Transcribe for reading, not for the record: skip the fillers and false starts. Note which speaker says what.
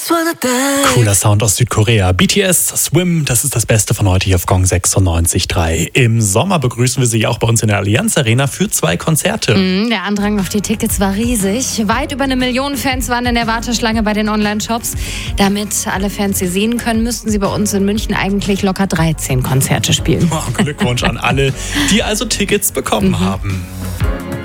Speaker 1: Cooler Sound aus Südkorea. BTS, Swim, das ist das Beste von heute hier auf Gong 96.3. Im Sommer begrüßen wir Sie auch bei uns in der Allianz Arena für 2 Konzerte.
Speaker 2: Der Andrang auf die Tickets war riesig. Weit über 1 Million Fans waren in der Warteschlange bei den Online-Shops. Damit alle Fans sie sehen können, müssten sie bei uns in München eigentlich locker 13 Konzerte spielen.
Speaker 1: Oh, Glückwunsch an alle, die also Tickets bekommen haben.